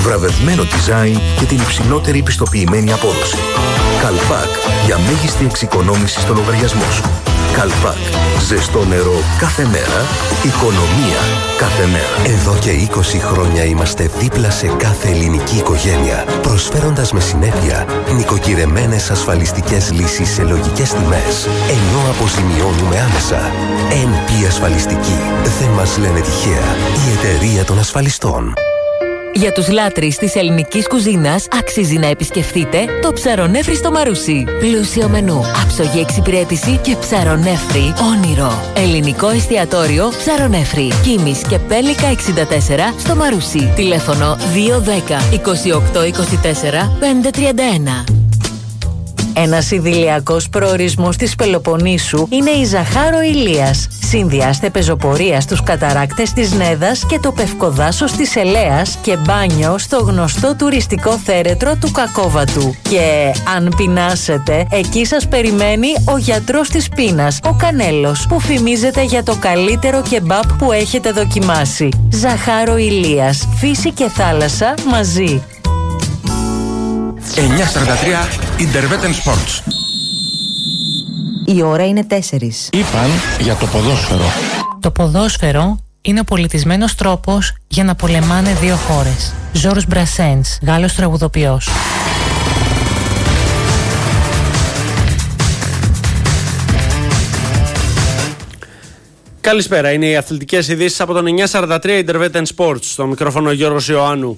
Βραβευμένο design και την υψηλότερη πιστοποιημένη απόδοση. Καλπάκ, για μέγιστη εξοικονόμηση στο λογαριασμό σου. Καλπάκ, ζεστό νερό κάθε μέρα, οικονομία κάθε μέρα. Εδώ και 20 χρόνια είμαστε δίπλα σε κάθε ελληνική οικογένεια, προσφέροντας με συνέπεια νοικοκυρεμένες ασφαλιστικές λύσεις σε λογικές τιμές, ενώ αποζημιώνουμε άμεσα. NP Ασφαλιστική. Δεν μας λένε τυχαία. Η εταιρεία των ασφαλιστών. Για τους λάτρεις της ελληνικής κουζίνας αξίζει να επισκεφτείτε το Ψαρονέφρι στο Μαρούσι. Πλούσιο μενού, άψογη εξυπηρέτηση και ψαρονέφρι όνειρο. Ελληνικό εστιατόριο Ψαρονέφρι. Κίμης και Πέλικα 64 στο Μαρούσι. Τηλέφωνο 210 28 24 531. Ένας ιδηλιακός προορισμός της Πελοποννήσου είναι η Ζαχάρο Ηλίας. Συνδυάστε πεζοπορία στους καταράκτες της Νέδας και το Πευκοδάσος της Ελέας και μπάνιο στο γνωστό τουριστικό θέρετρο του Κακόβατου. Και αν πεινάσετε, εκεί σας περιμένει ο γιατρός της πείνας, ο Κανέλος, που φημίζεται για το καλύτερο κεμπάπ που έχετε δοκιμάσει. Ζαχάρο Ηλίας. Φύση και θάλασσα μαζί. 9:43 Interveten Sports. Η ώρα είναι 4. Είπαν για το ποδόσφαιρο. Το ποδόσφαιρο είναι ο πολιτισμένος τρόπος για να πολεμάνε δύο χώρες. Ζόρους Μπρασένς, Γάλλος τραγουδοποιός. Καλησπέρα, είναι οι αθλητικές ειδήσεις από τον 9:43 Interveten Sports. Στο μικρόφωνο Γιώργος Ιωάννου.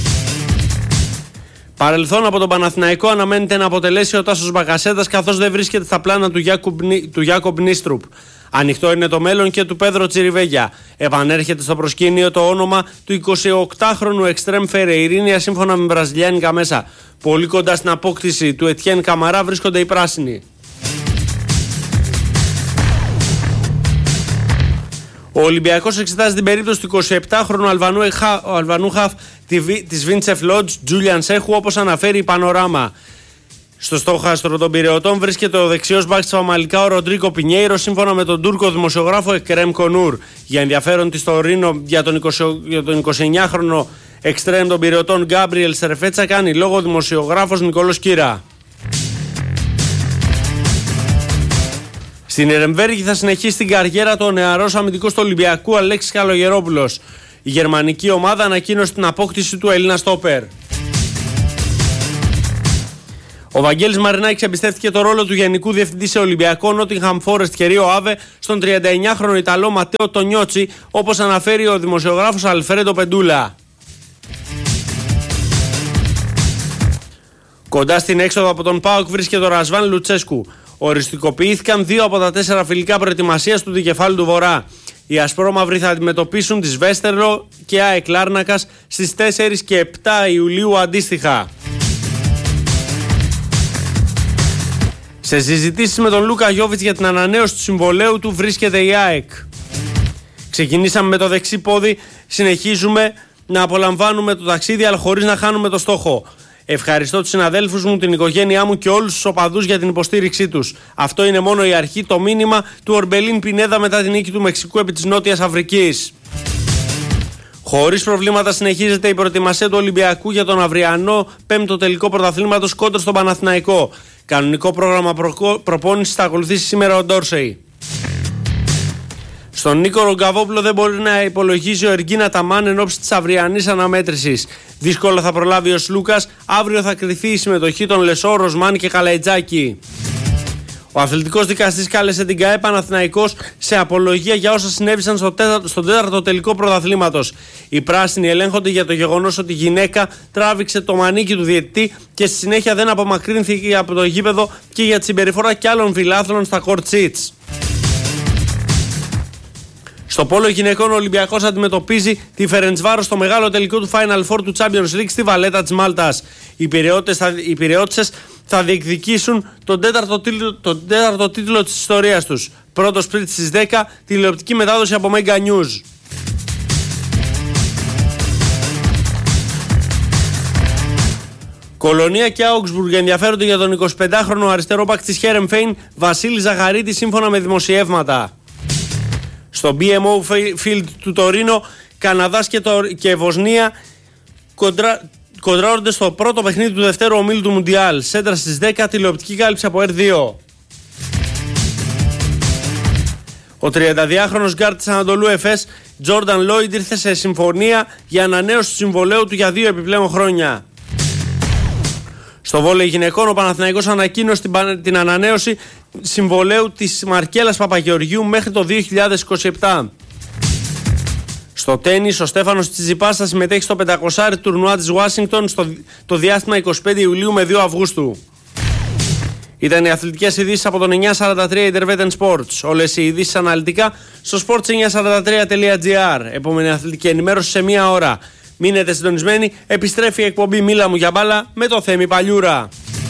Παρελθόν από τον Παναθηναϊκό αναμένεται να αποτελέσει ο Τάσος Μπακασέτας, καθώς δεν βρίσκεται στα πλάνα του Γιάκομπ Νίστρουπ. Ανοιχτό είναι το μέλλον και του Πέδρο Τσιριβέγια. Επανέρχεται στο προσκήνιο το όνομα του 28χρονου Εκστρέμ Φερεϊρίνια σύμφωνα με βραζιλιάνικα μέσα. Πολύ κοντά στην απόκτηση του Ετιέν Καμαρά βρίσκονται οι πράσινοι. Ο Ολυμπιακός εξετάζει την περίπτωση του 27χρονου Αλβανού χαφ της Βίντσεφ Λότζ Τζούλιαν Σέχου, όπως αναφέρει η Πανοράμα. Στο στόχαστρο των Πειραιωτών βρίσκεται ο δεξιός μπακ της Φαμαλικά ο Ροντρίκο Πινιέιρο, σύμφωνα με τον Τούρκο δημοσιογράφο Εκρέμ Κονούρ. Για ενδιαφέρον της στο Ρήνο για τον 29χρονο εξτρέμ των Πειραιωτών Γκάμπριελ Σερφέτσα κάνει λόγο δημοσιογράφος Νικόλος Κύρα. Στην Ερεμβέργη θα συνεχίσει την καριέρα του ο νεαρός αμυντικός του Ολυμπιακού Αλέξης Καλογερόπουλος. Η γερμανική ομάδα ανακοίνωσε την απόκτηση του Έλληνα στόπερ. Ο Βαγγέλης Μαρινάκης εμπιστεύτηκε το ρόλο του Γενικού Διευθυντή σε Ολυμπιακό, Νότιγχαμ Φόρεστ και Ρίο Άβε στον 39χρονο Ιταλό Ματέο Τονιότσι, όπως αναφέρει ο δημοσιογράφος Αλφρέντο Πεντούλα. Κοντά στην έξοδο από τον ΠΑΟΚ βρίσκεται ο Ρασβάν Λουτσέσκου. Οριστικοποιήθηκαν 2 από τα 4 φιλικά προετοιμασίας του Δικεφάλου του Βορρά. Οι ασπρόμαυροι θα αντιμετωπίσουν τις Βέστερλο και ΑΕΚ Λάρνακας στις 4 και 7 Ιουλίου αντίστοιχα. Σε συζητήσεις με τον Λούκα Γιόβιτς για την ανανέωση του συμβολαίου του βρίσκεται η ΑΕΚ. Ξεκινήσαμε με το δεξί πόδι, συνεχίζουμε να απολαμβάνουμε το ταξίδι αλλά χωρίς να χάνουμε το στόχο. Ευχαριστώ τους συναδέλφους μου, την οικογένειά μου και όλους τους οπαδούς για την υποστήριξή τους. Αυτό είναι μόνο η αρχή, το μήνυμα του Ορμπελίν Πινέδα μετά την νίκη του Μεξικού επί της Νότιας Αφρικής. Χωρίς προβλήματα συνεχίζεται η προετοιμασία του Ολυμπιακού για τον αυριανό 5ο τελικό πρωταθλήματος κόντρα στον Παναθηναϊκό. Κανονικό πρόγραμμα προπόνησης θα ακολουθήσει σήμερα ο Ντόρσεϊ. Στον Νίκο Ρογκαβόπουλο δεν μπορεί να υπολογίζει ο Εργίνα Ταμάν εν ώψη της αυριανής αναμέτρησης. Δύσκολα θα προλάβει ο Σλούκας. Αύριο θα κριθεί η συμμετοχή των Λεσό, Ροσμάν και Καλαϊτζάκη. Ο αθλητικός δικαστής κάλεσε την ΚΑΕ Παναθηναϊκός σε απολογία για όσα συνέβησαν στον 4ο τελικό πρωταθλήματος. Οι πράσινοι ελέγχονται για το γεγονός ότι η γυναίκα τράβηξε το μανίκι του διαιτητή και στη συνέχεια δεν απομακρύνθηκε από το γήπεδο και για τη συμπεριφορά κι άλλων φιλάθλων στα κορτσίτς. Στο πόλο γυναικών ο Ολυμπιακός αντιμετωπίζει τη Φερεντσβάρος στο μεγάλο τελικό του Final Four του Champions League στη Βαλέτα της Μάλτας. Οι Πειραιώτες θα διεκδικήσουν τον τέταρτο τίτλο της ιστορίας τους. Πρώτος πριν στις 10, τηλεοπτική μετάδοση από Mega News. Κολονία και Augsburg ενδιαφέρονται για τον 25χρονο αριστερό μπακ της Χέρεμφέιν Βασίλη Ζαχαρίτη σύμφωνα με δημοσιεύματα. Στο BMO Field του Τωρίνο, Καναδάς και Βοσνία κοντράρονται στο πρώτο παιχνίδι του δευτέρου ομίλου του Μουντιάλ. Σέντρα στις 10, τηλεοπτική κάλυψη από R2. Ο 32χρονος γκάρ της Ανατολού Εφές, Τζόρνταν Λόιντ, ήρθε σε συμφωνία για ανανέωση του συμβολαίου του για 2 επιπλέον χρόνια. Στο βόλεϊ γυναικών, ο Παναθηναϊκός ανακοίνωσε την ανανέωση συμβολαίου της Μαρκέλας Παπαγεωργίου μέχρι το 2027. Στο τένις, ο Στέφανος Τσιτσιπάς θα συμμετέχει στο 500 τουρνουά της Ουάσιγκτον το διάστημα 25 Ιουλίου με 2 Αυγούστου. Ήταν οι αθλητικές ειδήσεις από τον 943 Intervetten Sports. Όλες οι ειδήσεις αναλυτικά στο sports943.gr. Επόμενη αθλητική ενημέρωση σε 1 ώρα. Μείνετε συντονισμένοι, επιστρέφει η εκπομπή Μίλα μου για μπάλα με το Θέμη Παλιούρα.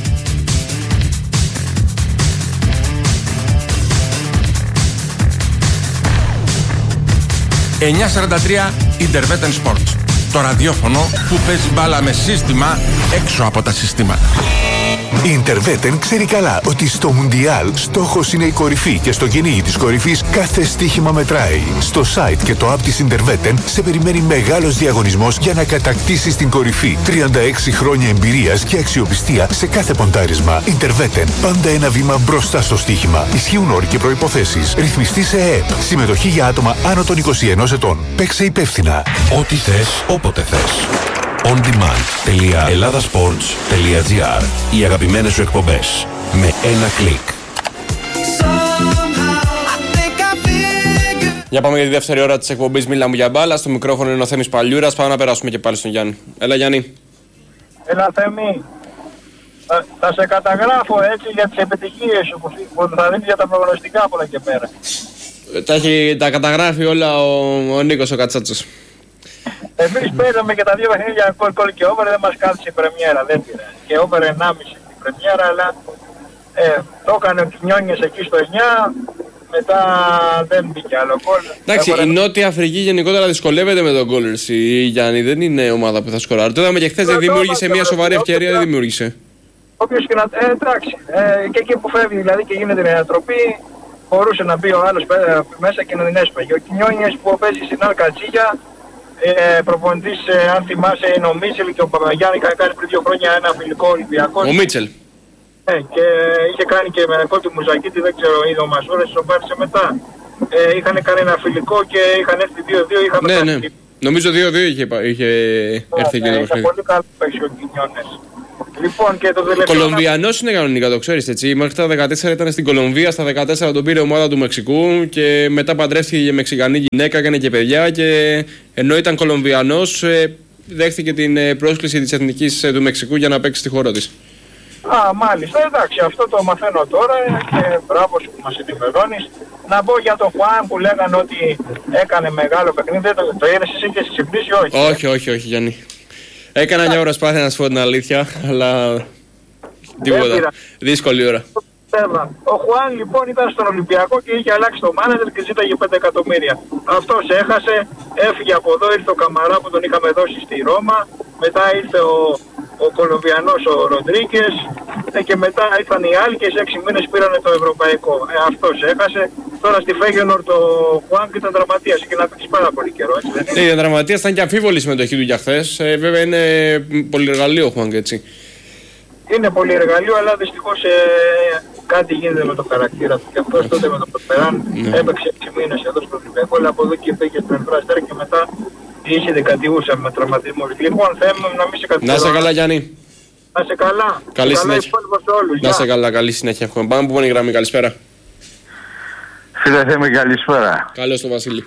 «943 Intervetten Sports». Το ραδιόφωνο που παίζει μπάλα με σύστημα έξω από τα συστήματα. Η Intervetten ξέρει καλά ότι στο Μουντιάλ στόχος είναι η κορυφή και στο κυνήγι της κορυφής κάθε στοίχημα μετράει. Στο site και το app της Intervetten σε περιμένει μεγάλος διαγωνισμός για να κατακτήσεις την κορυφή. 36 χρόνια εμπειρίας και αξιοπιστία σε κάθε ποντάρισμα. Intervetten, πάντα ένα βήμα μπροστά στο στοίχημα. Ισχύουν όροι και προϋποθέσεις. Ρυθμιστή σε ΕΕΠ. Συμμετοχή για άτομα άνω των 21 ετών. Παίξε υπεύθυνα. Ό,τι θες, όποτε θες. ondemand.ελλάδασπορτς.gr. Οι αγαπημένες σου εκπομπές με ένα κλικ. Για πάμε για τη δεύτερη ώρα της εκπομπής Μίλα μου για μπάλα. Στο μικρόφωνο είναι ο Θέμης Παλιούρας. Πάμε να περάσουμε και πάλι στον Γιάννη. Έλα Γιάννη. Έλα Θέμη. Θα σε καταγράφω έτσι για τις επιτυχίες σου που θα δίνεις για τα προγνωστικά από εδώ και πέρα. Τα καταγράφει όλα ο Νίκος ο Κατσάτσος. Εμείς παίρναμε και τα 2 παιχνίδια κολ και over, δεν μας κάθισε η πρεμιέρα, δεν πειράζει. Και over 1,5 στην πρεμιέρα, αλλά το έκανε ο Κινιόνιες εκεί στο 9, μετά δεν μπήκε άλλο γκολ. Εντάξει, η Νότια Αφρική γενικότερα δυσκολεύεται με τον γκόλερς. Η Γιάννη δεν είναι ομάδα που θα σκοράρει. Το είδαμε και χθες, δεν δημιούργησε μια σοβαρή ευκαιρία, δεν δημιούργησε. Όποιος και να. Εντάξει, και εκεί που φεύγει δηλαδή και γίνεται η ανατροπή, μπορούσε να μπει ο άλλος μέσα και να την έσπαγε. Ο Κινιόνιες που παίζει στην Αλκατσίγια. Προπονητής, αν θυμάσαι, είναι ο Μίτσελ και ο Παπαγιάννη είχαν κάνει πριν 2 χρόνια ένα φιλικό Ολυμπιακό. Ο Μίτσελ. Και είχε κάνει και με Κώτη Μουζακίτη, δεν ξέρω, είδε ο Μασούρας, τον πάρισε μετά. Είχαν κάνει ένα φιλικό και είχαν έρθει 2-2. Ναι. Νομίζω 2-2 είχε έρθει και το παιχνίδι. Πολύ καλό παίξει ο Κινιόνες. Λοιπόν, και το τελευταίο. Κολομβιανός είναι κανονικά, το ξέρεις έτσι. Μέχρι τα 14 ήταν στην Κολομβία, στα 14 τον πήρε ομάδα του Μεξικού και μετά παντρεύτηκε Μεξικανή γυναίκα, έκανε και παιδιά. Και ενώ ήταν Κολομβιανός, δέχτηκε την πρόσκληση της Εθνικής του Μεξικού για να παίξει στη χώρα της. Μάλιστα, εντάξει, αυτό το μαθαίνω τώρα και μπράβο σου που μας ενημερώνεις. Να πω για τον Χουάν που λέγανε ότι έκανε μεγάλο παιχνίδι, το είδες εσύ και ξυπνήσει, όχι. Όχι, Γιάννη. Έκανα μια προσπάθεια να σου πω την αλήθεια, αλλά τίποτα. Δύσκολη ώρα. Ο Χουάν λοιπόν ήταν στον Ολυμπιακό και είχε αλλάξει το μάνατζερ και ζήταγε 5 εκατομμύρια. Αυτός έχασε, έφυγε από εδώ, ήρθε ο Καμαρά που τον είχαμε δώσει στη Ρώμα. Μετά ήρθε ο Κολομβιανός ο Ροντρίγκες και μετά ήρθαν οι άλλοι και σε 6 μήνες πήραν το ευρωπαϊκό. Αυτός έχασε. Τώρα στη Φέγενορ το Χουάν ήταν δραματίας και να παίξει πάρα πολύ καιρό. Έτσι, δεν είναι? Ναι, δραματίας, ήταν και αμφίβολη η συμμετοχή του για χθες. Βέβαια είναι πολυεργαλείο ο Χουάν έτσι. Είναι πολύ εργαλείο, αλλά δυστυχώς κάτι γίνεται με το χαρακτήρα του. Και αυτός τότε με το Πορτεράν έπαιξε 6 μήνες εδώ στο Ολυμπιακό, αλλά από εδώ και πήγε στην Ερυθρά και μετά είχε δεκατιούσα με τραυματισμούς. Λοιπόν, θέμα να μην σε καθυστερώ. Να σε καλά, Γιάννη. Να σε καλά. Καλή συνέχεια. Να σε καλά, καλή συνέχεια. Πάμε που είναι η γραμμή, καλησπέρα. Φίλε Θέμη, καλησπέρα. Καλώς το Βασίλη.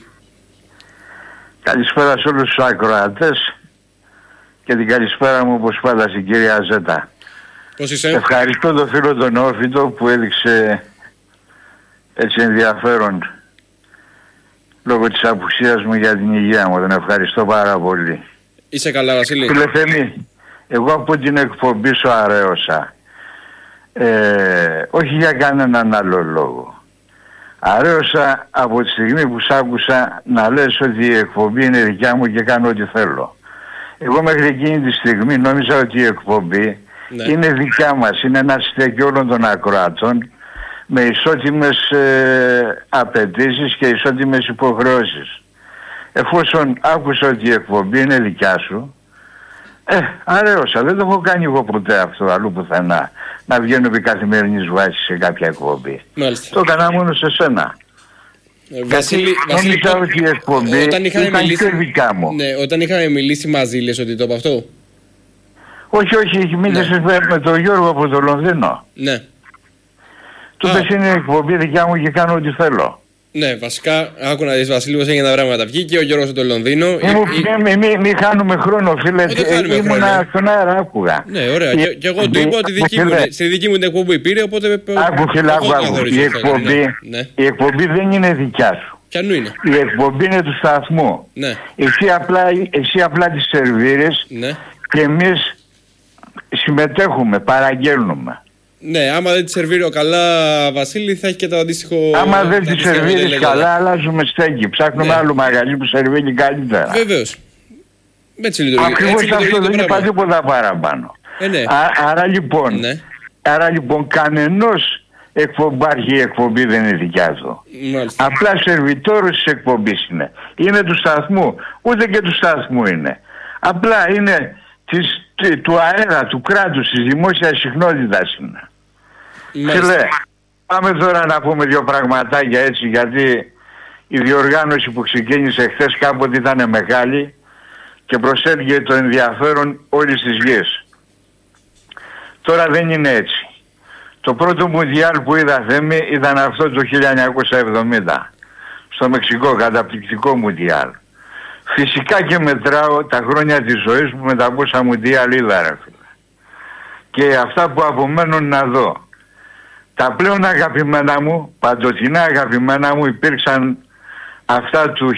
Καλησπέρα σε όλους τους ακροατές και την καλησπέρα μου όπως πάντα στην κυρία Ζέτα. Πώς είσαι? Ευχαριστώ τον φίλο τον Όφιτο που έδειξε έτσι ενδιαφέρον λόγω της απουσίας μου για την υγεία μου. Τον ευχαριστώ πάρα πολύ. Είσαι καλά, Βασίλη? Φίλε Θέμη, εγώ από την εκπομπή σου αρέωσα. Όχι για κανέναν άλλο λόγο. Αρέωσα από τη στιγμή που σ' άκουσα να λες ότι η εκπομπή είναι δικιά μου και κάνω ό,τι θέλω. Εγώ μέχρι εκείνη τη στιγμή νόμιζα ότι η εκπομπή είναι δικιά μας, είναι ένα στέκι όλων των ακροατών με ισότιμες απαιτήσεις και ισότιμες υποχρεώσεις. Εφόσον άκουσα ότι η εκπομπή είναι δικιά σου, Αρέωσα. Δεν το έχω κάνει εγώ ποτέ αυτό αλλού πουθενά. Να βγαίνω επί καθημερινής βάσης σε κάποια εκπομπή. Μάλιστα. Το έκανα μόνο σε σένα. Βασίλη, νόμιζα ότι η εκπομπή ήταν και δικά μου. Ναι, όταν είχαμε μιλήσει μαζί, λες ότι το από αυτό. Όχι, μίλησες με τον Γιώργο από το Λονδίνο. Ναι. Του πες είναι η εκπομπή δικιά μου και κάνω ό,τι θέλω. Ναι, βασικά, άκου να δεις, Βασίλη, πως έγιναν τα πράγματα. Βγήκε ο Γιώργος από το Λονδίνο. Μην χάνουμε χρόνο, φίλε. Ήμουνα στον αέρα, άκουγα. Ναι, ωραία. Και εγώ του είπα ότι στη δική μου την εκπομπή πήρε, οπότε... Άκου, φίλε, άκου. Η εκπομπή δεν είναι δικιά σου. Ποιανού είναι? Η εκπομπή είναι του σταθμού. Ναι. Εσύ απλά τις σερβίρες, ναι, και εμείς συμμετέχουμε, παραγγέλνουμε. Ναι, άμα δεν τη σερβίρω καλά, Βασίλη, θα έχει και το αντίστοιχο. Άμα δεν τη σερβίρεις καλά, αλλάζουμε στέκι. Ψάχνουμε άλλο μαγαζί που σερβίρει καλύτερα. Βεβαίως. Έτσι λειτουργεί. Ακριβώς αυτό, δεν είπα τίποτα παραπάνω. Ναι. Άρα λοιπόν κανενός εκπομπάρχη η εκπομπή δεν είναι δικιά του. Μάλιστα. Απλά σερβιτόρος της εκπομπής είναι. Είναι του σταθμού. Ούτε και του σταθμού είναι. Απλά είναι του αέρα, του κράτους, της δημόσιας συχνότητας είναι. Φίλε, πάμε τώρα να πούμε δύο πραγματάκια έτσι, γιατί η διοργάνωση που ξεκίνησε χθες κάποτε ήταν μεγάλη και προσέλκυε το ενδιαφέρον όλης της γης. Τώρα δεν είναι έτσι. Το πρώτο Μουντιάλ που είδα, Θέμη, ήταν αυτό το 1970 στο Μεξικό, καταπληκτικό Μουντιάλ. Φυσικά και μετράω τα χρόνια της ζωής μου με τα πόσα Μουντιάλ είδα, ρε φίλε. Και αυτά που απομένουν να δω. Τα πλέον αγαπημένα μου, παντοτινά αγαπημένα μου, υπήρξαν αυτά του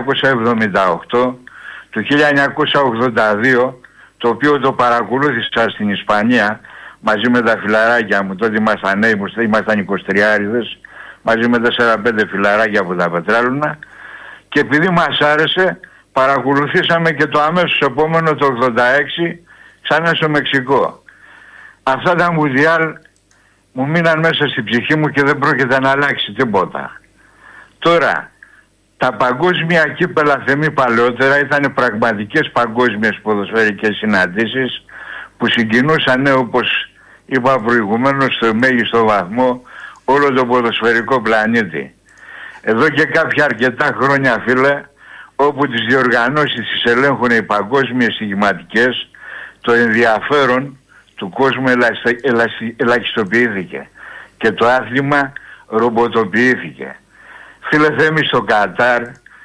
1978, του 1982, το οποίο το παρακολούθησα στην Ισπανία μαζί με τα φιλαράκια μου. Τότε ήμασταν νέοι, ήμασταν 23άριδες, μαζί με 4-5 φιλαράκια από τα Πετράλουνα, και επειδή μας άρεσε παρακολουθήσαμε και το αμέσως επόμενο, το 86, ξανά στο Μεξικό. Αυτά τα Μουντιάλ μου μείναν μέσα στην ψυχή μου και δεν πρόκειται να αλλάξει τίποτα. Τώρα, τα παγκόσμια κύπελα, Θεμή, παλαιότερα ήταν πραγματικές παγκόσμιες ποδοσφαιρικές συναντήσεις που συγκινούσαν, όπως είπα προηγουμένως, στο μέγιστο βαθμό όλο το ποδοσφαιρικό πλανήτη. Εδώ και κάποια αρκετά χρόνια, φίλε, όπου τις διοργανώσεις τις ελέγχουν οι παγκόσμιες στοιχηματικές, το ενδιαφέρον του κόσμου ελαχιστοποιήθηκε και το άθλημα ρομποτοποιήθηκε. Φίλε Θέμη, στο Κατάρ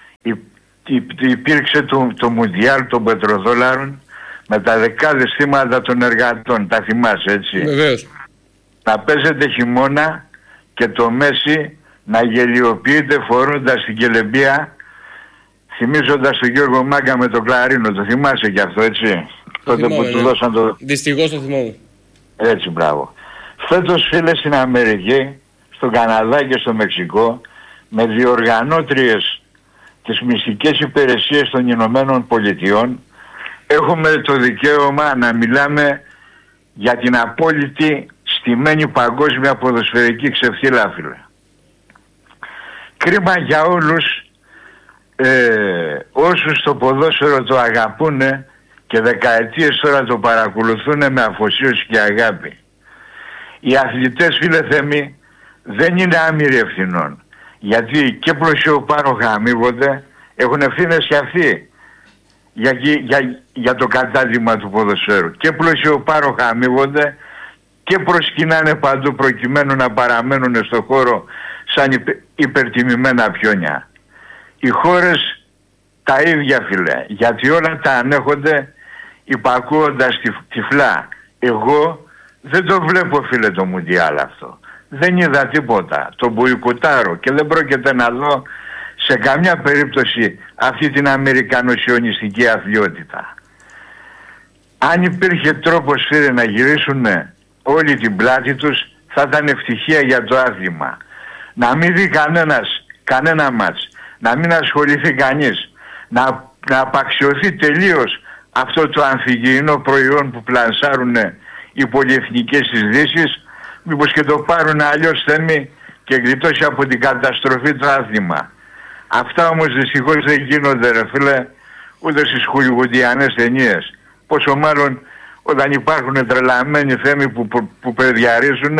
υπήρξε το Μουντιάλ των πετροδόλαρων με τα δεκάδες θύματα των εργατών. Τα θυμάσαι, έτσι? Βεβαίως. Να παίζεται χειμώνα και το Μέση να γελιοποιείται φορώντας την κελεμπία, θυμίζοντας τον Γιώργο Μάγκα με τον κλαρίνο. Το θυμάσαι κι αυτό, έτσι? Τότε που του δώσαν το... Δυστυχώς το θυμάμαι. Έτσι, μπράβο. Φέτος, φίλε, στην Αμερική, στον Καναδά και στο Μεξικό, με διοργανώτριες τις μυστικές υπηρεσίες των Ηνωμένων Πολιτειών, έχουμε το δικαίωμα να μιλάμε για την απόλυτη στημένη παγκόσμια ποδοσφαιρική ξεφτύλα, φίλε. Κρίμα για όλους όσους το ποδόσφαιρο το αγαπούνε και δεκαετίες τώρα το παρακολουθούν με αφοσίωση και αγάπη. Οι αθλητές, φίλε Θέμη, δεν είναι άμυροι ευθυνών, γιατί και πλουσιοπάροχα αμείβονται, έχουν ευθύνες και αυτοί για το κατάδειγμα του ποδοσφαίρου. Και πλουσιοπάροχα αμείβονται και προσκυνάνε παντού προκειμένου να παραμένουν στο χώρο σαν υπερτιμημένα πιόνια. Οι χώρες τα ίδια, φίλε, γιατί όλα τα ανέχονται υπακούοντας τυφλά. Εγώ δεν το βλέπω, φίλε, το Μουντιάλ αυτό. Δεν είδα τίποτα. Το μποϊκοτάρω και δεν πρόκειται να δω σε καμιά περίπτωση αυτή την αμερικανοσιωνιστική αθλιότητα. Αν υπήρχε τρόπος, φίλε, να γυρίσουν όλη την πλάτη τους, θα ήταν ευτυχία για το άθλημα. Να μην δει κανένα μάτς, να μην ασχοληθεί κανείς, να απαξιωθεί τελείως αυτό το αμφιγεινό προϊόν που πλανσάρουν οι πολυεθνικές της Δύσης, μήπως και το πάρουν αλλιώς, Θέμη, και γλιτώσει από την καταστροφή το άθλημα. Αυτά όμως δυστυχώς δεν γίνονται, ρε φίλε, ούτε στις χολιγουντιανές ταινίες. Πόσο μάλλον όταν υπάρχουν τρελαμένοι θέμοι που παιδιαρίζουν,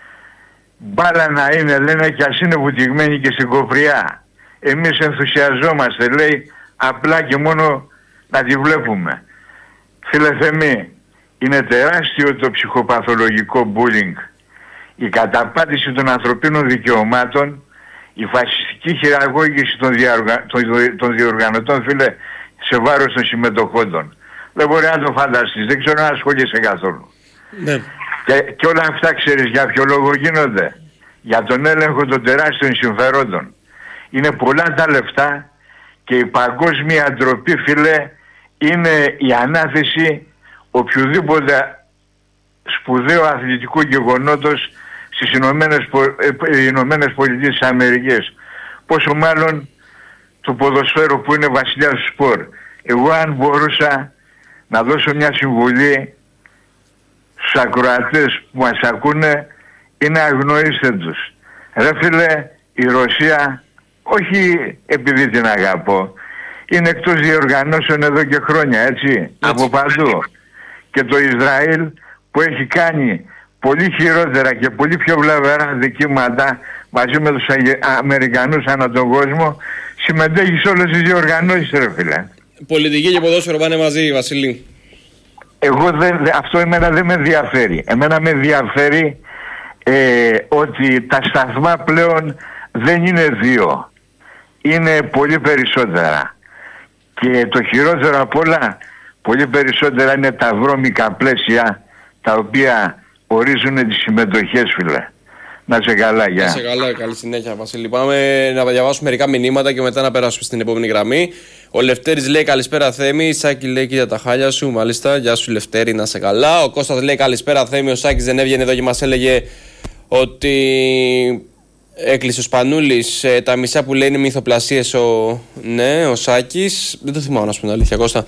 μπάλα να είναι, λένε, και ας είναι βουτυγμένοι και στην κοπριά. Εμείς ενθουσιαζόμαστε, λέει, απλά και μόνο να τη βλέπουμε. Φίλε Θεμή, είναι τεράστιο το ψυχοπαθολογικό bullying, η καταπάτηση των ανθρωπίνων δικαιωμάτων, η φασιστική χειραγώγηση των διοργανωτών, φίλε, σε βάρος των συμμετοχόντων. Δεν μπορεί να το φανταστείς, δεν ξέρω αν ασχολείσαι καθόλου. Ναι. Και όλα αυτά ξέρεις για ποιο λόγο γίνονται? Για τον έλεγχο των τεράστιων συμφερόντων. Είναι πολλά τα λεφτά και η παγκόσμια ντροπή, φίλε, είναι η ανάθεση οποιοδήποτε σπουδαίο αθλητικού γεγονότος στις Ηνωμένες Πολιτείες της Αμερικής. Πόσο μάλλον το ποδοσφαίρο που είναι βασιλιάς του σπορ. Εγώ αν μπορούσα να δώσω μια συμβουλή στους ακροατές που μας ακούνε, είναι αγνοήστε τους. Ρε φίλε, η Ρωσία, όχι επειδή την αγαπώ, είναι εκτός διοργανώσεων εδώ και χρόνια, έτσι, από παντού. Και το Ισραήλ που έχει κάνει πολύ χειρότερα και πολύ πιο βλαβερά δικήματα μαζί με τους Αμερικανούς ανά τον κόσμο, συμμετέχει σε όλες τις διοργανώσεις, ρε φίλε. Πολιτική και ποδόσφαιρο πάνε μαζί, Βασίλη. Αυτό εμένα δεν με ενδιαφέρει. Εμένα με ενδιαφέρει ότι τα σταθμά πλέον δεν είναι δύο. Είναι πολύ περισσότερα. Και το χειρότερο απ' όλα, πολύ περισσότερα είναι τα βρώμικα πλαίσια τα οποία ορίζουν τις συμμετοχές, φίλε. Να είσαι καλά, γεια. Να είσαι καλά, καλή συνέχεια, Βασίλη. Πάμε να διαβάσουμε μερικά μηνύματα και μετά να περάσουμε στην επόμενη γραμμή. Ο Λευτέρης λέει καλησπέρα Θέμη. Σάκη λέει κοίτα τα χάλια σου. Μάλιστα, γεια σου Λευτέρη, να είσαι καλά. Ο Κώστας λέει καλησπέρα Θέμη. Ο Σάκης δεν έβγαινε εδώ και μας έλεγε ότι έκλεισε ο Σπανούλης. Τα μισά που λέει είναι μυθοπλασίες. Ναι, ο Σάκης. Δεν το θυμάμαι, να σου πω την αλήθεια, Κώστα.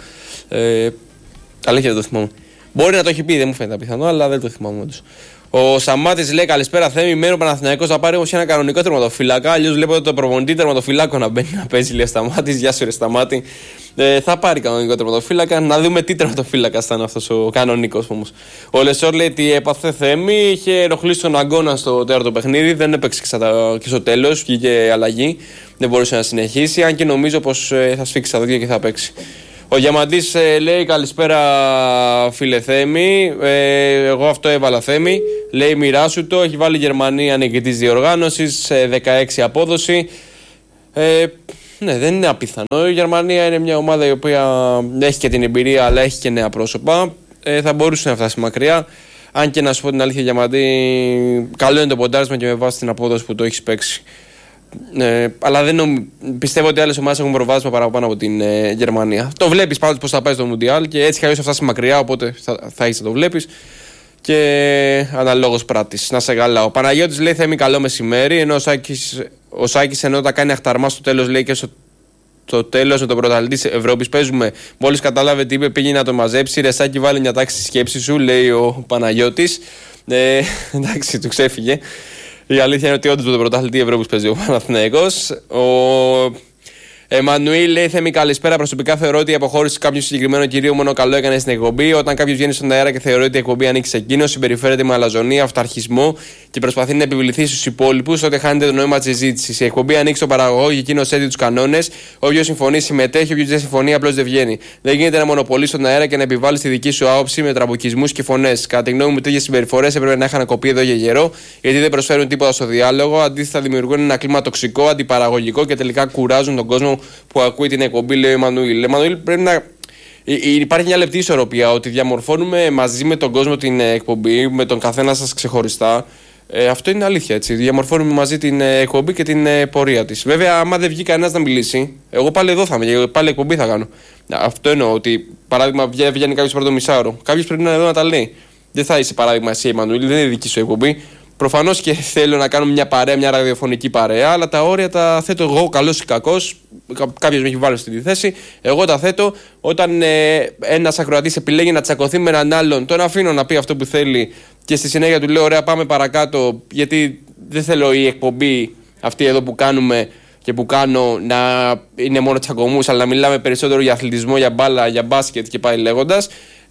Αλήθεια δεν το θυμάμαι. Μπορεί να το έχει πει, δεν μου φαίνεται πιθανό, αλλά δεν το θυμάμαι όντως. Ο Σαμάτης λέει καλησπέρα Θέμη. Μένει ο Παναθηναϊκός να πάρει όμως ένα κανονικό τερματοφύλακα. Αλλιώς βλέπω το προπονητή τερματοφυλάκο να μπαίνει να παίζει, λέει Σταμάτης. Γεια σου, ρε Σταμάτη. Θα πάρει κανονικό τερματοφύλακα. Να δούμε τι τερματοφύλακα θα είναι αυτός ο κανονικός όμως. Ο Λεσόρ λέει τι έπαθε Θέμη. Είχε ενοχλήσει τον Αγκώνα στο τέταρτο παιχνίδι. Δεν έπαιξε και στο τέλος. Βγήκε αλλαγή. Δεν μπορούσε να συνεχίσει. Αν και νομίζω πως θα σφίξει τα δόντια και θα παίξει. Ο Διαμαντής λέει καλησπέρα φίλε Θέμη, εγώ αυτό έβαλα Θέμη, λέει μοιράσου το, έχει βάλει η Γερμανία νικητής διοργάνωσης, 16 απόδοση, ναι δεν είναι απίθανο, η Γερμανία είναι μια ομάδα η οποία έχει και την εμπειρία αλλά έχει και νέα πρόσωπα, θα μπορούσε να φτάσει μακριά, αν και να σου πω την αλήθεια Διαμαντή, καλό είναι το ποντάρισμα και με βάση την απόδοση που το έχεις παίξει. Αλλά πιστεύω ότι άλλες ομάδες έχουν προβάδισμα παραπάνω από την Γερμανία. Το βλέπεις πάντως πως θα πάει στο Μουντιάλ και έτσι χωρίς θα φτάσει μακριά, οπότε θα έχεις να το βλέπεις. Και αναλόγως πράττεις. Να σε καλά. Ο Παναγιώτης λέει Θέμη καλό μεσημέρι, ενώ ο Σάκης ενώ τα κάνει αχταρμά στο τέλος λέει και στο τέλος με τον πρωταθλητή της Ευρώπης παίζουμε. Μόλις κατάλαβε τι είπε πήγε να το μαζέψει. Ρε Σάκη βάλει μια τάξη στη σκέψη σου, λέει ο Παναγιώτης. Εντάξει, του ξέφυγε. Η αλήθεια είναι ότι όντως με τον πρωταθλητή Ευρώπης παίζει ο Παναθηναϊκός. Ο Εμμανουήλ λέει Θέμη καλησπέρα. Προσωπικά θεωρώ ότι η αποχώρηση κάποιου συγκεκριμένου κυρίου μόνο καλό έκανε στην εκπομπή. Όταν κάποιος βγαίνει στον αέρα και θεωρεί ότι η εκπομπή ανήκει σε εκείνο, συμπεριφέρεται με αλαζονία, αυταρχισμό και προσπαθεί να επιβληθεί στους υπόλοιπους, τότε χάνεται το νόημα της συζήτησης. Η εκπομπή ανήκει στον παραγωγό και εκείνο θέτει τους κανόνες. Όποιος συμφωνεί συμμετέχει, όποιος δεν συμφωνεί απλώς δεν βγαίνει. Δεν γίνεται να μονοπολεί στον αέρα και να επιβάλλει τη δική σου άποψη με τραμπουκισμούς και φωνές. Κατά τη γνώμη μου, τέτοιες συμπεριφορές έπρεπε να είχαν κοπεί εδώ για καιρό, γιατί δεν προσφέρουν τίποτα στο διάλογο. Αντίθετα, δημιουργούν ένα κλίμα τοξικό, αντιπαραγωγικό και τελικά κουράζουν τον κόσμο που ακούει την εκπομπή, λέει ο Εμμανουήλ. Εμμανουήλ, πρέπει να. Υπάρχει μια λεπτή ισορροπία ότι διαμορφώνουμε μαζί με τον κόσμο την εκπομπή, με τον καθένα σας ξεχωριστά. Αυτό είναι αλήθεια, έτσι. Διαμορφώνουμε μαζί την εκπομπή και την πορεία της. Βέβαια, άμα δεν βγει κανένας να μιλήσει, εγώ πάλι εδώ θα είμαι, πάλι εκπομπή θα κάνω. Αυτό εννοώ ότι, παράδειγμα, βγαίνει κάποιος πρώτο μισάωρο. Κάποιος πρέπει να είναι εδώ να τα λέει. Δεν θα είσαι, παράδειγμα, εσύ, Εμμανουήλ, δεν είναι δική σου εκπομπή. Προφανώς και θέλω να κάνω μια παρέα, μια ραδιοφωνική παρέα, αλλά τα όρια τα θέτω εγώ, καλός ή κακός. Κάποιος με έχει βάλει στη θέση. Εγώ τα θέτω όταν ένας ακροατής επιλέγει να τσακωθεί με έναν άλλον. Τον αφήνω να πει αυτό που θέλει και στη συνέχεια του λέω: ωραία, πάμε παρακάτω, γιατί δεν θέλω η εκπομπή αυτή εδώ που κάνουμε και που κάνω να είναι μόνο τσακωμούς, αλλά να μιλάμε περισσότερο για αθλητισμό, για μπάλα, για μπάσκετ και πάει λέγοντας.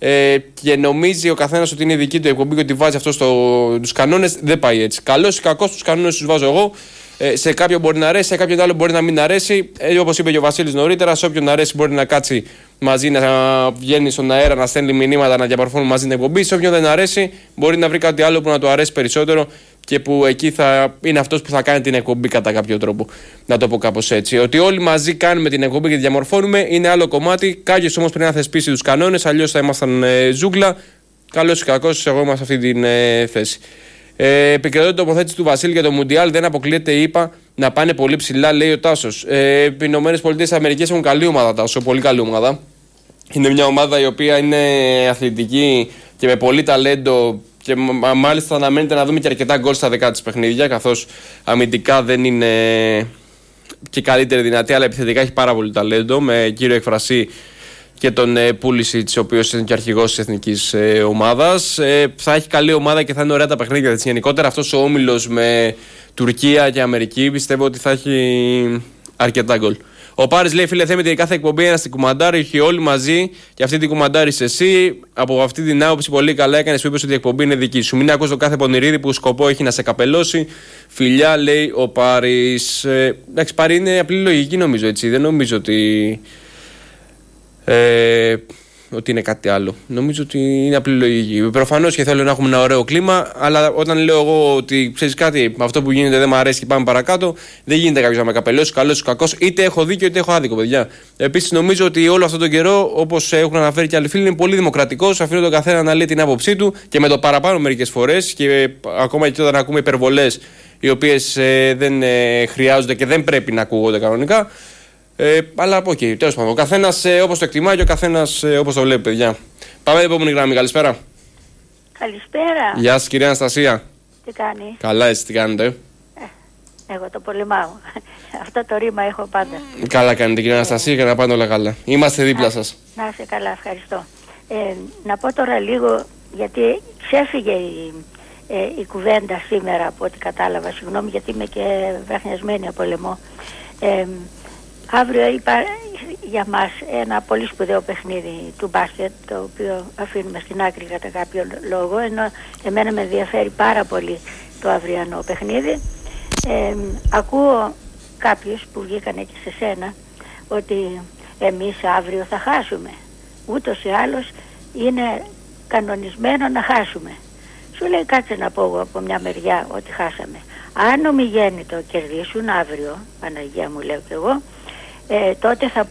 και νομίζει ο καθένας ότι είναι δική του εκπομπή και ότι βάζει αυτό στους κανόνες. Δεν πάει έτσι. Καλώς ή κακώς τους κανόνες τους βάζω εγώ. Σε κάποιον μπορεί να αρέσει, σε κάποιον άλλο μπορεί να μην αρέσει. Όπως είπε και ο Βασίλης νωρίτερα, σε όποιον αρέσει μπορεί να κάτσει μαζί, να βγαίνει στον αέρα, να στέλνει μηνύματα, να διαμορφώνουν μαζί την εκπομπή. Σε όποιον δεν αρέσει, μπορεί να βρει κάτι άλλο που να του αρέσει περισσότερο και που εκεί θα είναι αυτός που θα κάνει την εκπομπή κατά κάποιο τρόπο. Να το πω κάπως έτσι. Ότι όλοι μαζί κάνουμε την εκπομπή και τη διαμορφώνουμε είναι άλλο κομμάτι. Κάποιος όμως πρέπει να θεσπίσει τους κανόνες, αλλιώς θα ήμασταν ζούγκλα. Καλώς ή κακώς, εγώ είμαι σε αυτή την θέση. Επικρατώ τοποθέτηση του Βασίλη για το Μουντιάλ. Δεν αποκλείεται, είπα, να πάνε πολύ ψηλά, λέει ο Τάσος. Οι Ηνωμένες Πολιτείες Αμερικής έχουν καλή ομάδα, Τάσο, πολύ καλή ομάδα. Είναι μια ομάδα η οποία είναι αθλητική και με πολύ ταλέντο και μάλιστα αναμένεται να δούμε και αρκετά γκολ στα δικά της παιχνίδια, καθώς αμυντικά δεν είναι και καλύτερη δυνατή, αλλά επιθετικά έχει πάρα πολύ ταλέντο, με κύριο εκφρασί και τον Πούλισιτς, ο οποίος είναι και αρχηγός της εθνικής ομάδας. Θα έχει καλή ομάδα και θα είναι ωραία τα παιχνίδια της. Γενικότερα αυτός ο όμιλος με Τουρκία και Αμερική πιστεύω ότι θα έχει αρκετά γκολ. Ο Πάρης λέει: φίλε Θέμη, κάθε εκπομπή ένα στην κουμαντάρι, έχει όλοι μαζί και αυτή την κουμαντάρι εσύ. Από αυτή την άποψη, πολύ καλά έκανες που είπες ότι η εκπομπή είναι δική σου. Μην ακούς το κάθε πονηρίδι που σκοπό έχει να σε καπελώσει. Φιλιά, λέει ο Πάρης. Εντάξει, Πάρη, είναι απλή λογική νομίζω, έτσι. Δεν νομίζω ότι είναι κάτι άλλο. Νομίζω ότι είναι απλή λογική. Προφανώς και θέλω να έχουμε ένα ωραίο κλίμα, αλλά όταν λέω εγώ ότι ξέρεις κάτι, αυτό που γίνεται δεν μου αρέσει και πάμε παρακάτω, δεν γίνεται κάποιος να με καπελώσει, καλός ή κακός, είτε έχω δίκιο είτε έχω άδικο, παιδιά. Επίσης, νομίζω ότι όλο αυτόν τον καιρό, όπως έχουν αναφέρει και άλλοι φίλοι, είναι πολύ δημοκρατικός. Αφήνω τον καθένα να λέει την άποψή του και με το παραπάνω μερικές φορές και ακόμα και όταν ακούμε υπερβολές οι οποίες δεν χρειάζονται και δεν πρέπει να ακούγονται κανονικά. Αλλά από εκεί, τέλος πάντων. Ο καθένας όπως το εκτιμά και ο καθένας όπως το βλέπει, παιδιά. Πάμε στην επόμενη γραμμή. Καλησπέρα. Καλησπέρα. Γεια σας, κυρία Αναστασία. Τι κάνει? Καλά, έτσι τι κάνετε? Εγώ το πολεμάω. Αυτό το ρήμα έχω πάντα. Καλά κάνετε, κυρία Αναστασία, και να πάνε όλα καλά. Είμαστε δίπλα σας. Να είσαι καλά, ευχαριστώ. Να πω τώρα λίγο, γιατί ξέφυγε η κουβέντα σήμερα από ό,τι κατάλαβα. Συγγνώμη, γιατί είμαι και βραχνιασμένη από λαιμό. Αύριο για μας ένα πολύ σπουδαίο παιχνίδι του μπάσκετ, το οποίο αφήνουμε στην άκρη κατά κάποιο λόγο, ενώ εμένα με ενδιαφέρει πάρα πολύ το αυριανό παιχνίδι. Ακούω κάποιους που βγήκανε και σε σένα ότι εμείς αύριο θα χάσουμε. Ούτως ή άλλως είναι κανονισμένο να χάσουμε. Σου λέει κάτσε να πω εγώ από μια μεριά ότι χάσαμε. Αν ομιγέννητο κερδίσουν αύριο, Παναγία μου λέω κι εγώ, τότε θα